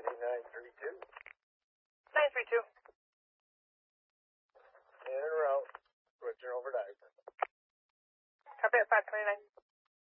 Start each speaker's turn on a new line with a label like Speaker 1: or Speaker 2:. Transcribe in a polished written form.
Speaker 1: 932.
Speaker 2: 932.
Speaker 1: En route. Switching over to Ivory.
Speaker 2: Copy at 529.